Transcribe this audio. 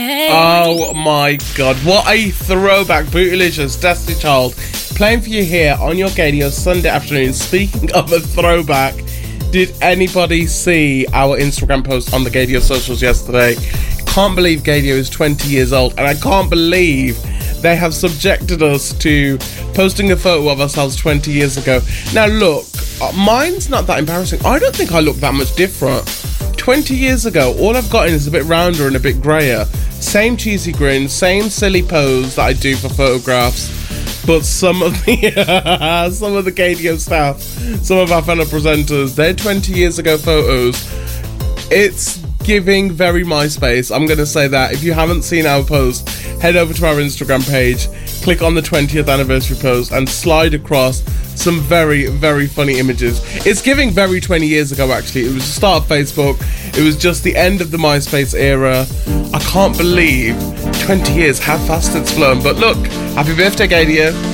Oh my god, what a throwback. Bootylicious, Destiny Child, playing for you here on your Gadio Sunday afternoon. Speaking of a throwback, did anybody see our Instagram post on the Gadio socials yesterday? Can't believe Gadio is 20 years old, and I can't believe they have subjected us to posting a photo of ourselves 20 years ago. Now look, mine's not that embarrassing. I don't think I look that much different. 20 years ago, all I've gotten is a bit rounder and a bit grayer. Same cheesy grin, same silly pose that I do for photographs. But some of the some of the Gadio staff, some of our fellow presenters, their 20 years ago photos, it's giving very MySpace. I'm going to say that. If you haven't seen our post, head over to our Instagram page, click on the 20th anniversary post and slide across some very, very funny images. It's giving very 20 years ago, actually. It was the start of Facebook. It was just the end of the MySpace era. I can't believe 20 years, how fast it's flown. But look, happy birthday, Gadio.